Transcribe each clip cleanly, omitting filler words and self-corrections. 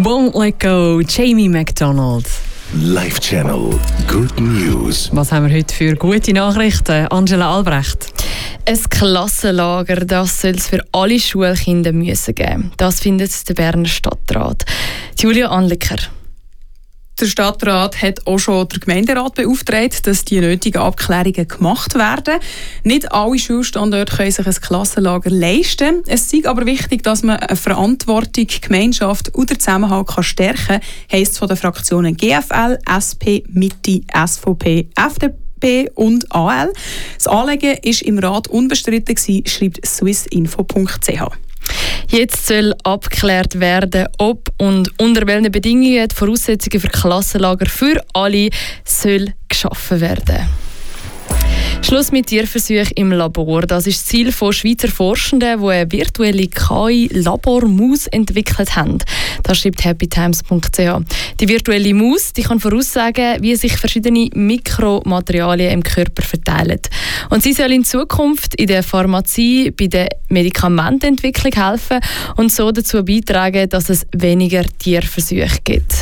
Won't Let Go, Jamie McDonald. Live Channel Good News. Was haben wir heute für gute Nachrichten? Angela Albrecht. Ein Klassenlager, das soll es für alle Schulkinder müssen geben. Das findet der Berner Stadtrat. Julia Anliker. Der Stadtrat hat auch schon den Gemeinderat beauftragt, dass die nötigen Abklärungen gemacht werden. Nicht alle Schulstandorte können sich ein Klassenlager leisten. Es ist aber wichtig, dass man eine Verantwortung, Gemeinschaft und den Zusammenhalt stärken kann, heisst es von den Fraktionen GFL, SP, Mitte, SVP, FDP und AL. Das Anliegen war im Rat unbestritten, schreibt swissinfo.ch. Jetzt soll abgeklärt werden, ob und unter welchen Bedingungen die Voraussetzungen für Klassenlager für alle soll geschaffen werden. Schluss mit Tierversuchen im Labor. Das ist das Ziel von Schweizer Forschenden, die eine virtuelle KI-Labormaus entwickelt haben. Das schreibt happytimes.ch. Die virtuelle Maus kann voraussagen, wie sich verschiedene Mikromaterialien im Körper verteilen. Und sie soll in Zukunft in der Pharmazie bei der Medikamentenentwicklung helfen und so dazu beitragen, dass es weniger Tierversuche gibt.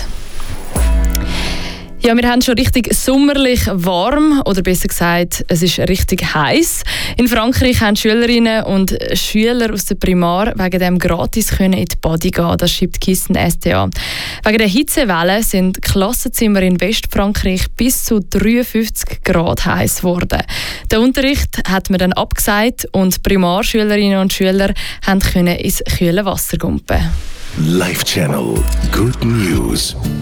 Ja, wir haben schon richtig sommerlich warm, oder besser gesagt, es ist richtig heiß. In Frankreich haben Schülerinnen und Schüler aus der Primar wegen dem gratis in die Body gehen. Das schreibt Kisten STA. Wegen der Hitzewelle sind Klassenzimmer in Westfrankreich bis zu 53 Grad heiß geworden. Der Unterricht hat man dann abgesagt und Primarschülerinnen und Schüler können ins kühle Wasser gumpen. Live Channel Good News.